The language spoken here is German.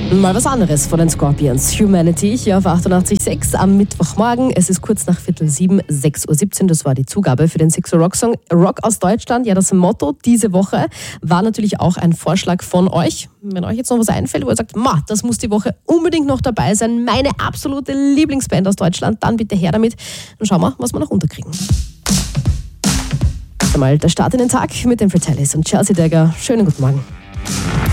Mal was anderes von den Scorpions. Humanity hier auf 88.6 am Mittwochmorgen. Es ist kurz nach 6:15, 6:17 Uhr. Das war die Zugabe für den Sixer Rock Song. Rock aus Deutschland. Ja, das Motto diese Woche war natürlich auch ein Vorschlag von euch. Wenn euch jetzt noch was einfällt, wo ihr sagt, das muss die Woche unbedingt noch dabei sein. Meine absolute Lieblingsband aus Deutschland. Dann bitte her damit. Dann schauen wir, was wir noch unterkriegen. Einmal der Start in den Tag mit den Fratellis und Chelsea Dagger. Schönen guten Morgen.